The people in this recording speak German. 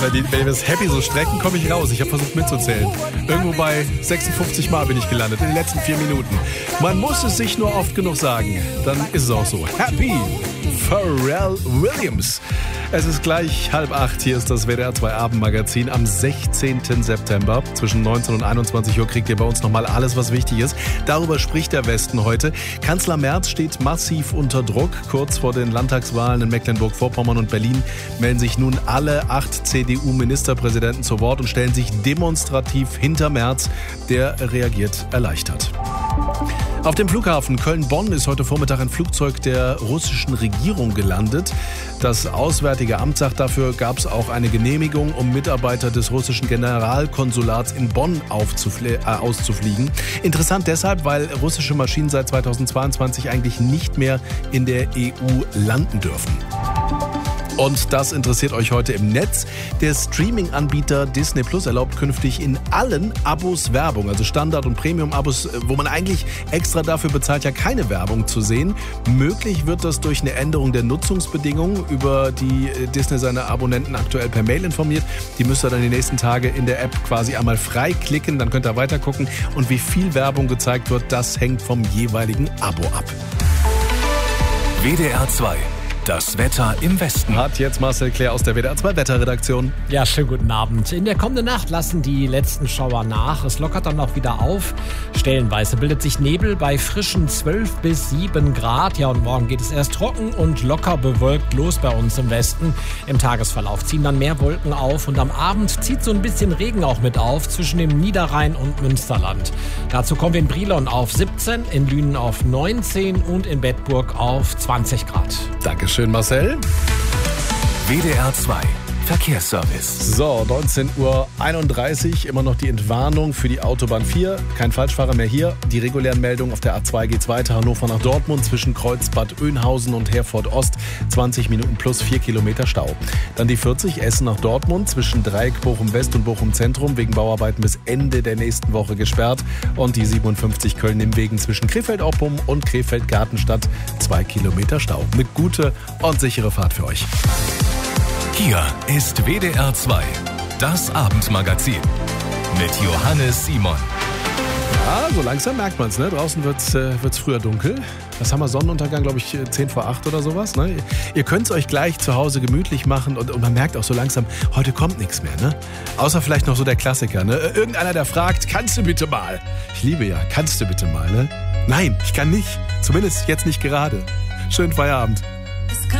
Wenn wir das Happy so strecken, komme ich raus. Ich habe versucht mitzuzählen. Irgendwo bei 56 Mal bin ich gelandet in den letzten 4 Minuten. Man muss es sich nur oft genug sagen. Dann ist es auch so. Happy Pharrell Williams. Es ist gleich 7:30. Hier ist das WDR 2 Abendmagazin am 16. September. Zwischen 19 und 21 Uhr kriegt ihr bei uns nochmal alles, was wichtig ist. Darüber spricht der Westen heute. Kanzler Merz steht massiv unter Druck. Kurz vor den Landtagswahlen in Mecklenburg-Vorpommern und Berlin melden sich nun alle 8 CDU-Ministerpräsidenten zu Wort und stellen sich demonstrativ hinter Merz. Der reagiert erleichtert. Auf dem Flughafen Köln-Bonn ist heute Vormittag ein Flugzeug der russischen Regierung gelandet. Das Auswärtige Amt sagt, dafür gab es auch eine Genehmigung, um Mitarbeiter des russischen Generalkonsulats in Bonn auszufliegen. Interessant deshalb, weil russische Maschinen seit 2022 eigentlich nicht mehr in der EU landen dürfen. Und das interessiert euch heute im Netz. Der Streaming-Anbieter Disney Plus erlaubt künftig in allen Abos Werbung, also Standard- und Premium-Abos, wo man eigentlich extra dafür bezahlt, ja keine Werbung zu sehen. Möglich wird das durch eine Änderung der Nutzungsbedingungen, über die Disney seine Abonnenten aktuell per Mail informiert. Die müsst ihr dann die nächsten Tage in der App quasi einmal freiklicken, dann könnt ihr weiter gucken. Und wie viel Werbung gezeigt wird, das hängt vom jeweiligen Abo ab. WDR 2. Das Wetter im Westen. Hat jetzt Marcel Claire aus der WDR 2 Wetterredaktion. Ja, schönen guten Abend. In der kommenden Nacht lassen die letzten Schauer nach. Es lockert dann auch wieder auf. Stellenweise bildet sich Nebel bei frischen 12 bis 7 Grad. Ja, und morgen geht es erst trocken und locker bewölkt los bei uns im Westen. Im Tagesverlauf ziehen dann mehr Wolken auf und am Abend zieht so ein bisschen Regen auch mit auf zwischen dem Niederrhein und Münsterland. Dazu kommen wir in Brilon auf 17, in Lünen auf 19 und in Bedburg auf 20 Grad. Dankeschön, Marcel. WDR 2 Verkehrsservice. So, 19:31 Uhr, immer noch die Entwarnung für die Autobahn 4. Kein Falschfahrer mehr hier. Die regulären Meldungen auf der A2 geht's weiter. Hannover nach Dortmund zwischen Kreuzbad Oeynhausen und Herford Ost. 20 Minuten plus 4 Kilometer Stau. Dann die 40 Essen nach Dortmund zwischen Dreieck Bochum West und Bochum Zentrum wegen Bauarbeiten bis Ende der nächsten Woche gesperrt. Und die 57 Köln-Nimwegen zwischen Krefeld-Oppum und Krefeld-Gartenstadt. 2 Kilometer Stau. Eine gute und sichere Fahrt für euch. Hier ist WDR 2, das Abendmagazin mit Johannes Simon. Ja, so langsam merkt man es, ne? Draußen wird's früher dunkel. Was haben wir? Sonnenuntergang, glaube ich, 10 vor 8 oder sowas. Ne? Ihr könnt es euch gleich zu Hause gemütlich machen und man merkt auch so langsam, heute kommt nichts mehr. Ne? Außer vielleicht noch so der Klassiker. Ne? Irgendeiner, der fragt, kannst du bitte mal? Ich liebe ja, kannst du bitte mal? Ne? Nein, ich kann nicht. Zumindest jetzt nicht gerade. Schönen Feierabend.